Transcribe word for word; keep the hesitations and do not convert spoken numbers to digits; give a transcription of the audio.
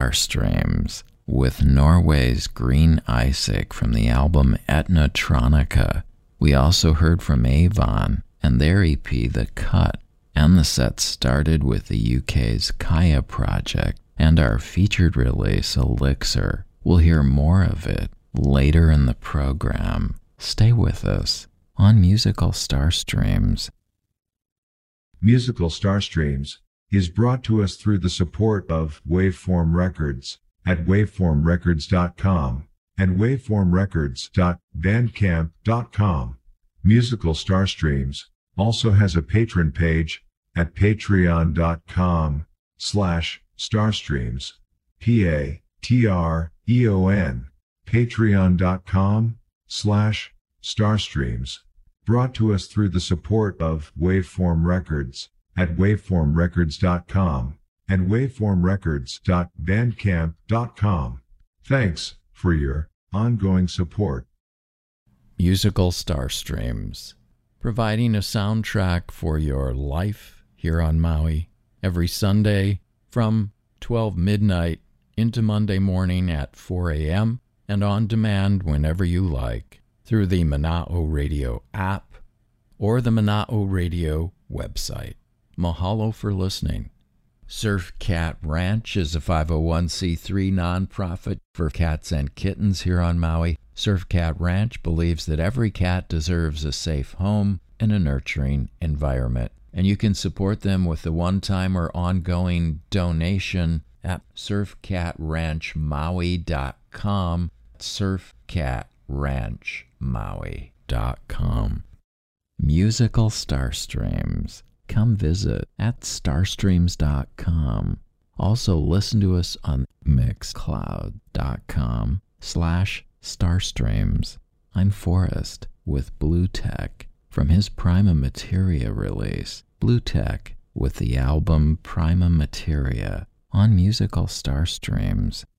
Starstreams with Norway's Green Isaac from the album Etnotronica. We also heard from Avon and their E P The Cut, and the set started with the U K's Kaya Project and our featured release Elixir. We'll hear more of it later in the program. Stay with us on Musical Starstreams. Musical Starstreams is brought to us through the support of Waveform Records at waveform records dot com and waveform records dot bandcamp dot com. Musical Starstreams also has a patron page at patreon dot com slash starstreams. P A T R E O N, patreon dot com slash starstreams. Brought to us through the support of Waveform Records at waveform records dot com and waveform records dot bandcamp dot com. Thanks for your ongoing support. Musical Starstreams, providing a soundtrack for your life here on Maui every Sunday from twelve midnight into Monday morning at four a.m. and on demand whenever you like through the Mana'o Radio app or the Mana'o Radio website. Mahalo for listening. Surf Cat Ranch is a five oh one c three nonprofit for cats and kittens here on Maui. Surf Cat Ranch believes that every cat deserves a safe home and a nurturing environment. And you can support them with a one-time or ongoing donation at surf cat ranch maui dot com, surf cat ranch maui dot com. Musical Starstreams. Come visit at starstreams dot com. Also listen to us on mixcloud dot com slash starstreams. I'm Forrest with Blue Tech from his Prima Materia release. Blue Tech with the album Prima Materia on Musical Starstreams.